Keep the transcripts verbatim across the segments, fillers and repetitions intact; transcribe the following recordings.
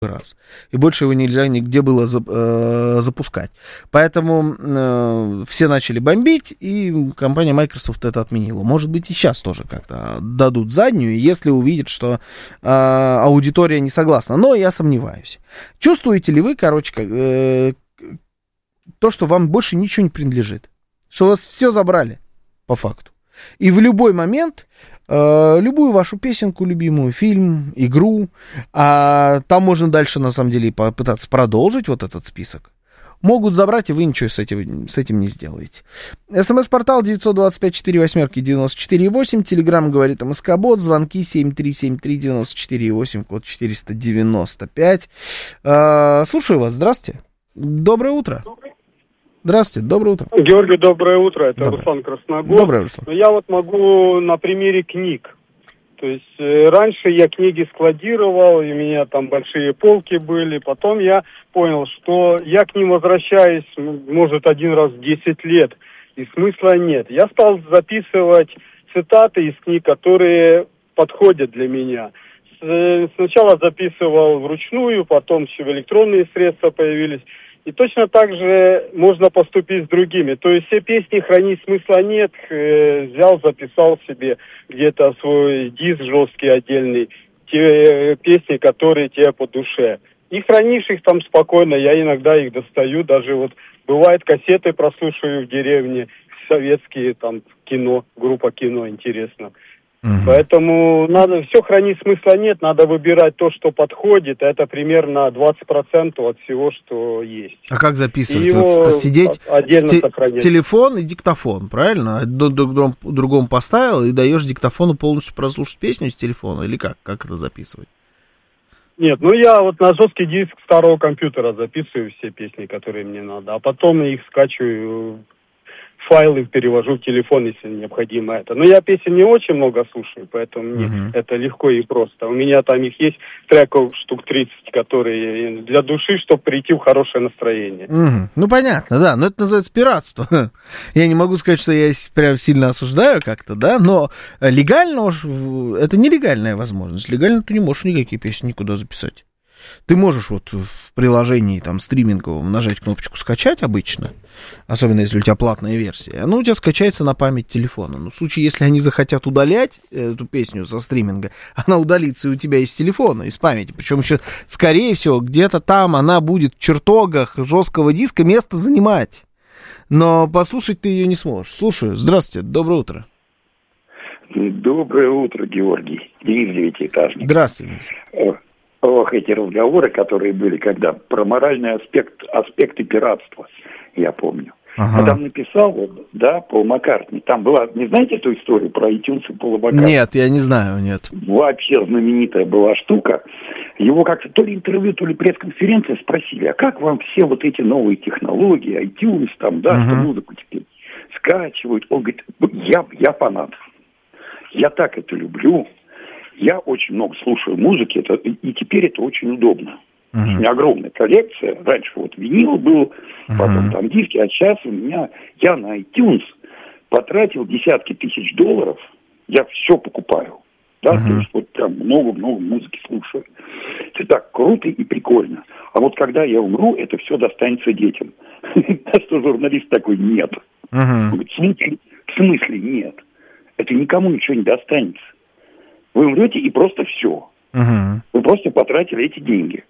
раз. И больше его нельзя нигде было за, э, запускать. Поэтому э, все начали бомбить, и компания Microsoft это отменила. Может быть, и сейчас тоже как-то дадут заднюю, если увидят, что э, аудитория не согласна. Но я сомневаюсь. Чувствуете ли вы, короче, э, то, что вам больше ничего не принадлежит? Что у вас все забрали, по факту. И в любой момент... любую вашу песенку любимую, фильм, игру, а там можно дальше, на самом деле, попытаться продолжить вот этот список, могут забрать, и вы ничего с этим, с этим не сделаете. СМС-портал девять два пять четыре восемь девять четыре восемь, Телеграм говорит МСК-бот, звонки семь три семь три девять четыре восемь, код четыреста девяносто пять. А, слушаю вас, здравствуйте. Доброе утро. Здравствуйте, доброе утро. Георгий, доброе утро, это доброе. Руслан Красногор. Доброе, Руслан. Но я вот могу на примере книг. То есть э, раньше я книги складировал, и у меня там большие полки были. Потом я понял, что я к ним возвращаюсь, может, один раз в десять лет, и смысла нет. Я стал записывать цитаты из книг, которые подходят для меня. С, сначала записывал вручную, потом все электронные средства появились. И точно так же можно поступить с другими. То есть все песни хранить смысла нет. Э, взял, записал себе где-то свой диск жесткий отдельный. Те песни, которые тебе по душе. И хранишь их там спокойно. Я иногда их достаю. Даже вот бывает кассеты прослушиваю в деревне. Советские, там, кино, группа кино, интересно. Угу. Поэтому надо, все хранить смысла нет, надо выбирать то, что подходит. Это примерно двадцать процентов от всего, что есть. А как записывать? И его вот, сидеть отдельно с те- сохранять. Телефон и диктофон, правильно? Друг другому, другому поставил и даешь диктофону полностью прослушать песню с телефона? Или как? Как это записывать? Нет, ну я вот на жесткий диск старого компьютера записываю все песни, которые мне надо, а потом их скачиваю, файлы перевожу в телефон, если необходимо это. Но я песен не очень много слушаю, поэтому мне uh-huh. это легко и просто. У меня там их есть треков штук тридцать, которые для души, чтобы прийти в хорошее настроение. Uh-huh. Ну, понятно, да, но это называется пиратство. Я не могу сказать, что я прям сильно осуждаю как-то, да, но легально уж, это нелегальная возможность. Легально ты не можешь никакие песни никуда записать. Ты можешь вот в приложении там стриминговом нажать кнопочку «Скачать» обычно, особенно если у тебя платная версия, оно у тебя скачается на память телефона. Но в случае, если они захотят удалять эту песню со стриминга, она удалится и у тебя из телефона, из памяти. Причем еще, скорее всего, где-то там она будет в чертогах жесткого диска место занимать. Но послушать ты ее не сможешь. Слушаю. Здравствуйте, доброе утро. Доброе утро, Георгий. Денис Девятиэтажник. Здравствуйте. Ох, эти разговоры, которые были, когда про моральный аспект, аспекты пиратства, я помню. Ага. Я там написал, вот, да, Пол Маккартни. Там была, не знаете эту историю про iTunes и Пола Маккартни? Нет, я не знаю, нет. Вообще знаменитая была штука. Его как-то то ли интервью, то ли пресс-конференция спросили, а как вам все вот эти новые технологии, iTunes, там, да, ага. что музыку теперь скачивают? Он говорит, я, я фанат. Я так это люблю. Я очень много слушаю музыки, это, и теперь это очень удобно. Uh-huh. У меня огромная коллекция. Раньше вот винил был, uh-huh. потом там диски, а сейчас у меня... Я на iTunes потратил десятки тысяч долларов, я все покупаю. Да, uh-huh. то есть вот прям много-много музыки слушаю. Это так круто и прикольно. А вот когда я умру, это все достанется детям. А что журналист такой? Нет. Он говорит, в смысле нет? Это никому ничего не достанется. Вы умрете и просто все. Uh-huh. Вы просто потратили эти деньги.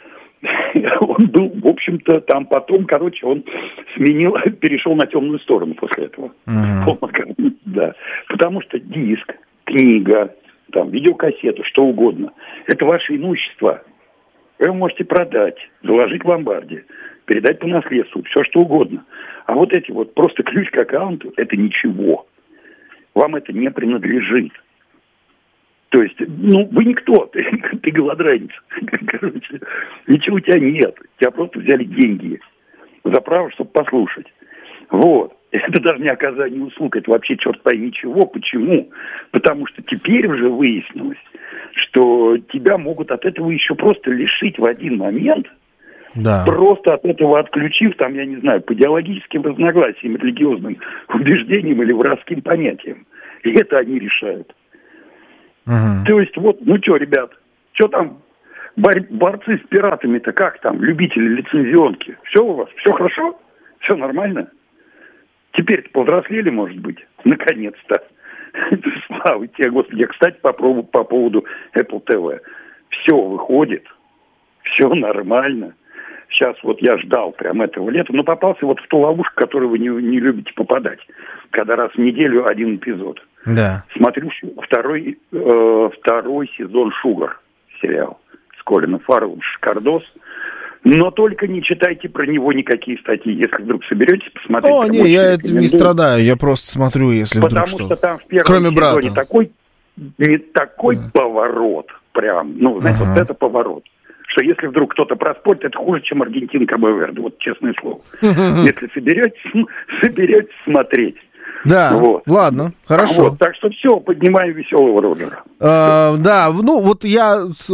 Он был, в общем-то, там потом, короче, он сменил, перешел на темную сторону после этого. Uh-huh. Да. Потому что диск, книга, там, видеокассета, что угодно, это ваше имущество. Вы можете продать, заложить в ломбарде, передать по наследству, все что угодно. А вот эти вот просто ключ к аккаунту, это ничего. Вам это не принадлежит. То есть, ну, вы никто, ты, ты голодранец. Короче, ничего у тебя нет. Тебя просто взяли деньги за право, чтобы послушать. Вот. Это даже не оказание услуг, это вообще черт пойми чего. Почему? Потому что теперь уже выяснилось, что тебя могут от этого еще просто лишить в один момент, да. Просто от этого отключив, там, я не знаю, по идеологическим разногласиям, религиозным убеждениям или воровским понятиям. И это они решают. Uh-huh. То есть вот, ну что, ребят, что там Борь, борцы с пиратами-то как там, любители лицензионки? Все у вас? Все хорошо? Все нормально? Теперь повзрослели, может быть? Наконец-то. Слава тебе, Господи. Я, кстати, попробую по поводу Apple ти ви. Все выходит. Все нормально. Сейчас вот я ждал прям этого лета, но попался вот в ту ловушку, в которую вы не, не любите попадать. Когда раз в неделю один эпизод. Да. Смотрю второй, э, второй сезон «Шугар» сериал с Колином Фарреллом, шикардос. Но только не читайте про него никакие статьи. Если вдруг соберетесь посмотреть... О, не, я этим не страдаю, я просто смотрю, если Потому вдруг что. Потому что там в первом Кроме сезоне брата. такой, не такой А. поворот прям. Ну, знаете, Ага. вот это поворот. Что если вдруг кто-то проспорит, это хуже, чем Аргентина Кабо-Верде. Вот честное слово. Если соберетесь, соберетесь смотреть. Да, Вот. ладно, хорошо. Вот, так что все, поднимаем веселого Роджера. А, да, ну вот я с,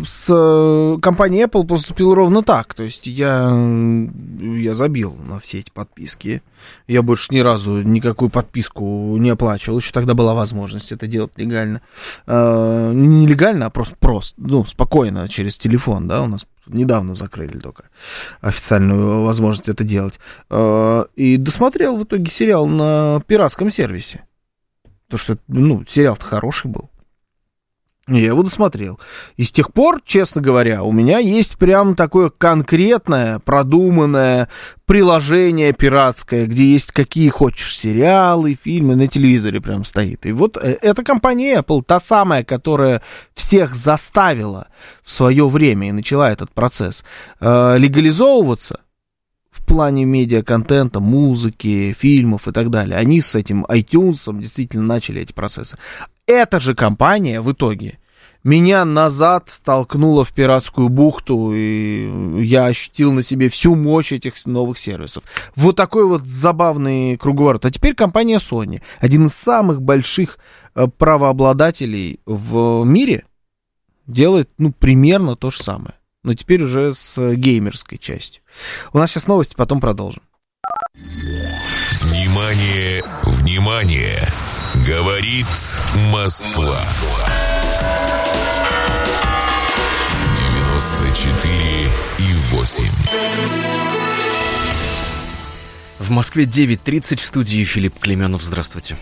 с компанией Apple поступил ровно так. То есть я, я забил на все эти подписки. Я больше ни разу никакую подписку не оплачивал. Еще тогда была возможность это делать легально. А, не легально, а просто, просто, ну, спокойно, через телефон, да, у нас недавно закрыли только официальную возможность это делать. А, и досмотрел в итоге сериал на пиратском сервисе. То, что, ну, сериал-то хороший был. Я его досмотрел. И с тех пор, честно говоря, у меня есть прям такое конкретное, продуманное приложение пиратское, где есть какие хочешь сериалы, фильмы, на телевизоре прям стоит. И вот эта компания Apple, та самая, которая всех заставила в свое время и начала этот процесс э, легализовываться в плане медиаконтента, музыки, фильмов и так далее. Они с этим iTunes действительно начали эти процессы. Эта же компания в итоге меня назад толкнула в пиратскую бухту, и я ощутил на себе всю мощь этих новых сервисов. Вот такой вот забавный круговорот. А теперь компания Sony, один из самых больших правообладателей в мире, делает, ну, примерно то же самое. Но теперь уже с геймерской частью. У нас сейчас новости, потом продолжим. Внимание, внимание! Говорит Москва. девяносто четыре и восемь. В Москве девять тридцать, в студии Филипп Клеменов. Здравствуйте.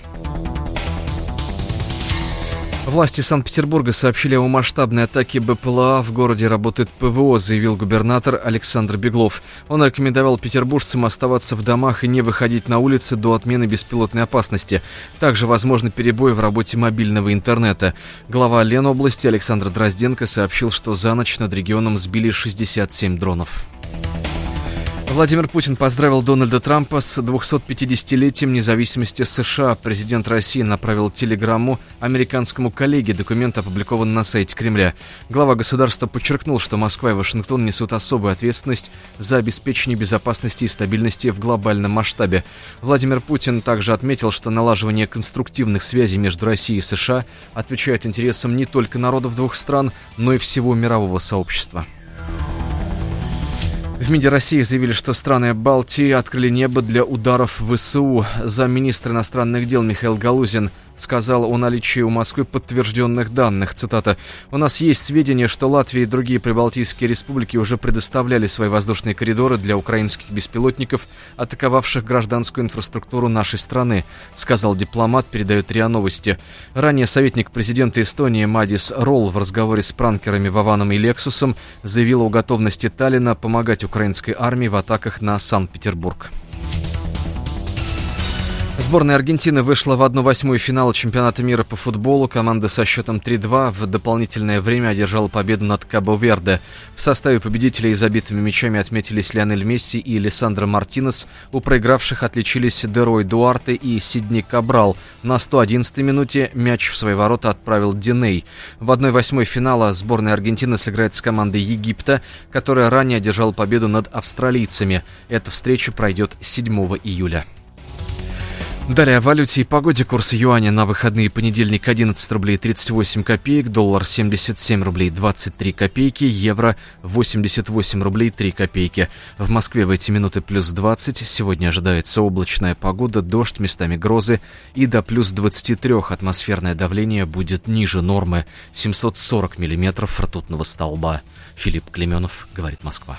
Власти Санкт-Петербурга сообщили о масштабной атаке БПЛА. В городе работает ПВО, заявил губернатор Александр Беглов. Он рекомендовал петербуржцам оставаться в домах и не выходить на улицы до отмены беспилотной опасности. Также возможны перебои в работе мобильного интернета. Глава Ленобласти Александр Дрозденко сообщил, что за ночь над регионом сбили шестьдесят семь дронов. Владимир Путин поздравил Дональда Трампа с двухсотпятидесятилетием независимости США. Президент России направил телеграмму американскому коллеге. Документ опубликован на сайте Кремля. Глава государства подчеркнул, что Москва и Вашингтон несут особую ответственность за обеспечение безопасности и стабильности в глобальном масштабе. Владимир Путин также отметил, что налаживание конструктивных связей между Россией и США отвечает интересам не только народов двух стран, но и всего мирового сообщества. В МИДе России заявили, что страны Балтии открыли небо для ударов в ВСУ. Замминистра иностранных дел Михаил Галузин сказал о наличии у Москвы подтвержденных данных. Цитата. «У нас есть сведения, что Латвия и другие прибалтийские республики уже предоставляли свои воздушные коридоры для украинских беспилотников, атаковавших гражданскую инфраструктуру нашей страны», сказал дипломат, передает РИА Новости. Ранее советник президента Эстонии Мадис Ролл в разговоре с пранкерами Вованом и Лексусом заявил о готовности Таллина помогать украинской армии в атаках на Санкт-Петербург. Сборная Аргентины вышла в одну восьмую финала чемпионата мира по футболу. Команда со счетом три-два в дополнительное время одержала победу над Кабо-Верде. В составе победителей забитыми мячами отметились Лионель Месси и Лисандро Мартинес. У проигравших отличились Дерой Дуарте и Сидни Кабрал. На сто одиннадцатой минуте мяч в свои ворота отправил Диней. В одной восьмой финала сборная Аргентины сыграет с командой Египта, которая ранее одержала победу над австралийцами. Эта встреча пройдет седьмого июля. Далее о валюте и погоде. Курс юаня на выходные: понедельник одиннадцать рублей тридцать восемь копеек, доллар семьдесят семь рублей двадцать три копейки, евро восемьдесят восемь рублей три копейки. В Москве в эти минуты плюс двадцать. Сегодня ожидается облачная погода, дождь, местами грозы и до плюс двадцать три. Атмосферное давление будет ниже нормы — семьсот сорок миллиметров ртутного столба. Филипп Клеменов, «Говорит Москва».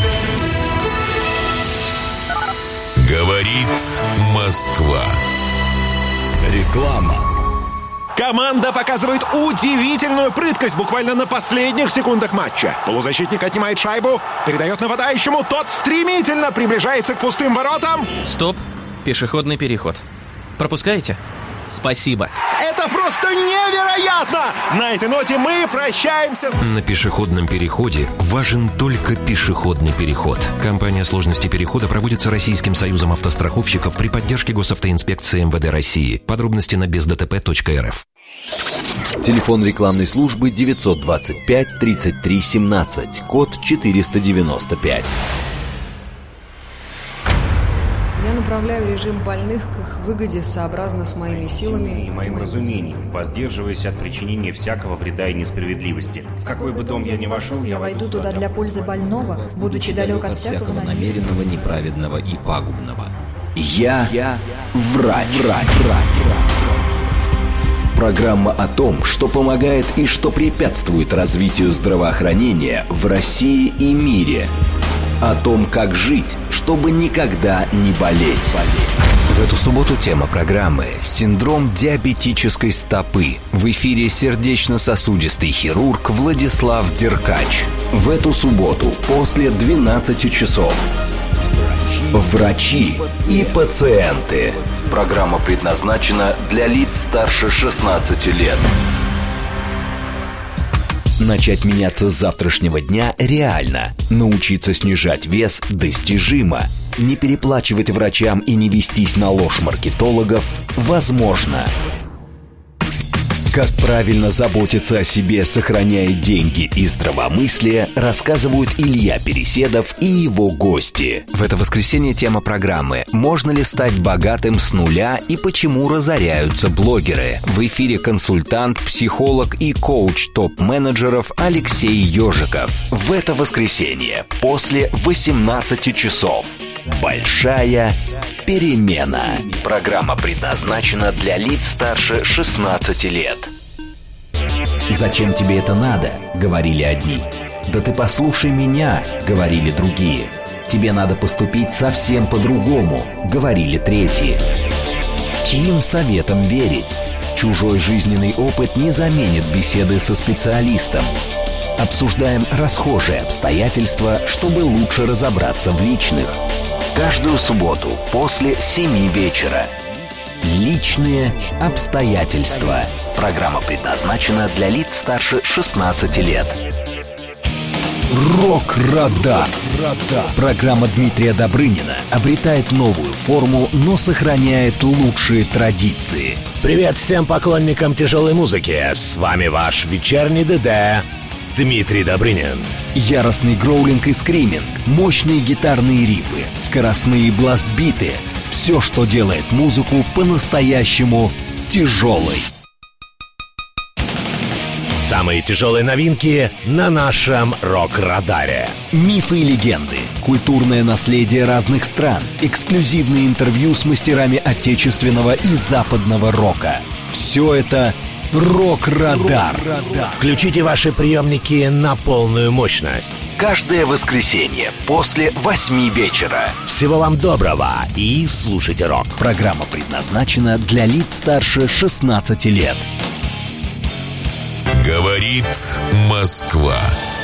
Говорит Москва. Реклама. Команда показывает удивительную прыткость буквально на последних секундах матча. Полузащитник отнимает шайбу, передает нападающему, тот стремительно приближается к пустым воротам. Стоп, пешеходный переход. Пропускаете? Спасибо. Это просто невероятно! На этой ноте мы прощаемся. На пешеходном переходе важен только пешеходный переход. Компания сложности перехода проводится Российским союзом автостраховщиков при поддержке госавтоинспекции эм вэ дэ России. Подробности на без дэ тэ пэ точка эр эф. Телефон рекламной службы девятьсот двадцать пять тридцать три семнадцать, код четыреста девяносто пять. Я направляю режим больных к их выгоде сообразно с моими силами и моим разумением, воздерживаясь от причинения всякого вреда и несправедливости. В какой бы дом я ни вошел, я войду туда для пользы больного, будучи далек от всякого намеренного, неправедного и пагубного. Я, я врач. врач. врач. Программа о том, что помогает и что препятствует развитию здравоохранения в России и мире. О том, как жить, чтобы никогда не болеть. В эту субботу тема программы «Синдром диабетической стопы». В эфире сердечно-сосудистый хирург Владислав Деркач. В эту субботу после двенадцати часов. Врачи и пациенты. Программа предназначена для лиц старше шестнадцати лет. Начать меняться с завтрашнего дня реально. Научиться снижать вес достижимо. Не переплачивать врачам и не вестись на ложь маркетологов возможно. Как правильно заботиться о себе, сохраняя деньги и здравомыслие, рассказывают Илья Переседов и его гости. В это воскресенье тема программы «Можно ли стать богатым с нуля и почему разоряются блогеры?». В эфире консультант, психолог и коуч топ-менеджеров Алексей Ежиков. В это воскресенье после восемнадцати часов. Большая перемена. Программа предназначена для лиц старше шестнадцати лет. «Зачем тебе это надо?» — говорили одни. «Да ты послушай меня!» — говорили другие. «Тебе надо поступить совсем по-другому!» — говорили третьи. Чьим советом верить? Чужой жизненный опыт не заменит беседы со специалистом. Обсуждаем расхожие обстоятельства, чтобы лучше разобраться в личных. Каждую субботу после семи вечера. Личные обстоятельства. Программа предназначена для лиц старше шестнадцати лет. Рок-радар. Программа Дмитрия Добрынина обретает новую форму, но сохраняет лучшие традиции. Привет всем поклонникам тяжелой музыки. С вами ваш вечерний ДД Дмитрий Добрынин. Яростный гроулинг и скриминг, мощные гитарные рифы, скоростные бластбиты. Все, что делает музыку по-настоящему тяжелой. Самые тяжелые новинки на нашем рок-радаре. Мифы и легенды, культурное наследие разных стран, эксклюзивные интервью с мастерами отечественного и западного рока. Все это Рок-радар. Включите ваши приемники на полную мощность. Каждое воскресенье после восьми вечера. Всего вам доброго и слушайте рок. Программа предназначена для лиц старше шестнадцати лет. Говорит Москва.